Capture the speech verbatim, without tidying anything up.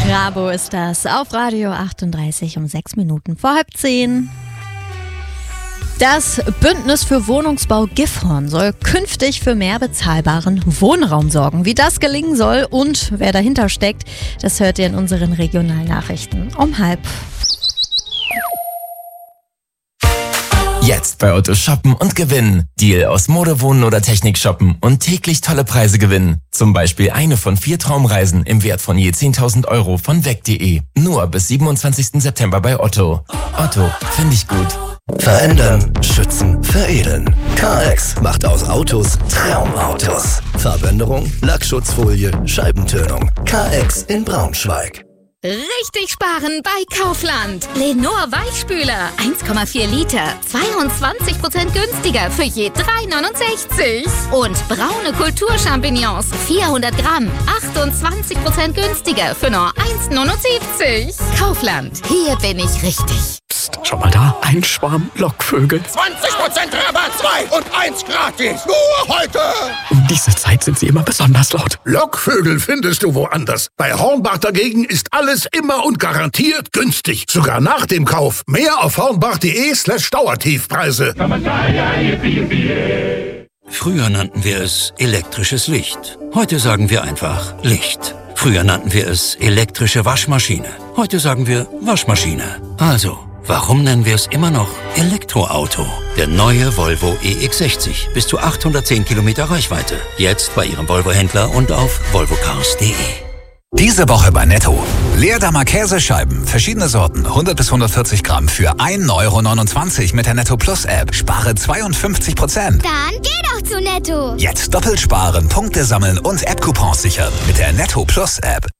Rabo ist das auf Radio achtunddreißig um sechs Minuten vor halb zehn. Das Bündnis für Wohnungsbau Gifhorn soll künftig für mehr bezahlbaren Wohnraum sorgen. Wie das gelingen soll und wer dahinter steckt, das hört ihr in unseren Regionalnachrichten um halb. Jetzt bei Otto shoppen und gewinnen. Deal aus Mode, Wohnen oder Technik shoppen und täglich tolle Preise gewinnen. Zum Beispiel eine von vier Traumreisen im Wert von je zehntausend Euro von weg punkt de. Nur bis siebenundzwanzigsten September bei Otto. Otto, finde ich gut. Verändern, schützen, veredeln. K X macht aus Autos Traumautos. Farbänderung, Lackschutzfolie, Scheibentönung. K X in Braunschweig. Richtig sparen bei Kaufland. Lenor Weichspüler, eins Komma vier Liter, zweiundzwanzig Prozent günstiger für je drei neunundsechzig. Und braune Kulturchampignons, vierhundert Gramm, achtundzwanzig Prozent günstiger für nur eins neunundsiebzig. Kaufland, hier bin ich richtig. Psst, schau mal da, ein Schwarm Lockvögel. zwanzig Prozent Rabatt, zwei und eins gratis. Nur heute. Um diese Zeit sind sie immer besonders laut. Lockvögel findest du woanders. Bei Hornbach dagegen ist alles immer und garantiert günstig. Sogar nach dem Kauf. Mehr auf hornbach.de slash Dauertiefpreise. Früher nannten wir es elektrisches Licht. Heute sagen wir einfach Licht. Früher nannten wir es elektrische Waschmaschine. Heute sagen wir Waschmaschine. Also, warum nennen wir es immer noch Elektroauto? Der neue Volvo E X sechzig. Bis zu achthundertzehn Kilometer Reichweite. Jetzt bei Ihrem Volvo-Händler und auf volvo cars punkt de. Diese Woche bei Netto. Leerdammer Käsescheiben, verschiedene Sorten, hundert bis hundertvierzig Gramm für ein Euro neunundzwanzig mit der Netto Plus App. Spare zweiundfünfzig Prozent. Dann geh doch zu Netto. Jetzt doppelt sparen, Punkte sammeln und App-Coupons sichern mit der Netto Plus App.